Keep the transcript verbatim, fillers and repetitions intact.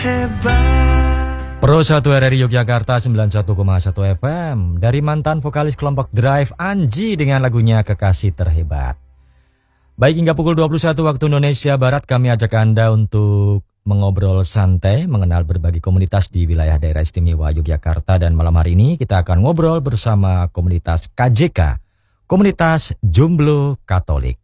Pro satu R R I Yogyakarta sembilan puluh satu koma satu F M. Dari mantan vokalis kelompok Drive, Anji dengan lagunya Kekasih Terhebat. Baik, hingga pukul dua puluh satu waktu Indonesia Barat kami ajak Anda untuk mengobrol santai, mengenal berbagai komunitas di wilayah daerah istimewa Yogyakarta. Dan malam hari ini kita akan ngobrol bersama komunitas K J K, Komunitas Jomblo Katolik.